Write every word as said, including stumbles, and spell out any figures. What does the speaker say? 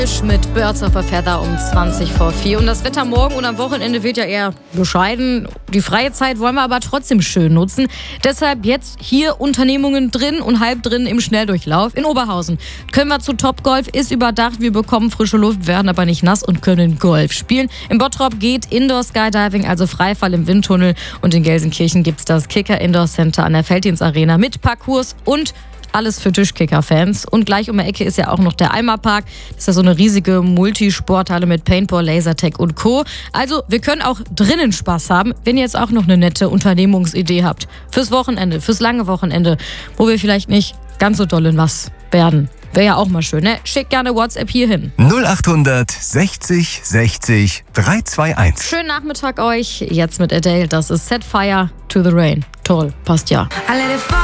Mit Birds of a Feather um zwanzig vor vier. Und das Wetter morgen und am Wochenende wird ja eher bescheiden. Die freie Zeit wollen wir aber trotzdem schön nutzen. Deshalb jetzt hier Unternehmungen drin und halb drin im Schnelldurchlauf in Oberhausen. Können wir zu Topgolf, ist überdacht. Wir bekommen frische Luft, werden aber nicht nass und können Golf spielen. In Bottrop geht Indoor Skydiving, also Freifall im Windtunnel. Und in Gelsenkirchen gibt's das Kicker Indoor Center an der Felddienst Arena mit Parcours und alles für Tischkicker-Fans. Und gleich um die Ecke ist ja auch noch der Eimerpark. Das ist ja so eine riesige Multisporthalle mit Paintball, Lasertag und Co. Also wir können auch drinnen Spaß haben, wenn ihr jetzt auch noch eine nette Unternehmungsidee habt. Fürs Wochenende, fürs lange Wochenende, wo wir vielleicht nicht ganz so doll in was werden. Wäre ja auch mal schön, ne? Schickt gerne WhatsApp hier hin. null acht sechzig sechzig drei zwei eins. Schönen Nachmittag euch. Jetzt mit Adele. Das ist Set Fire to the Rain. Toll, passt ja.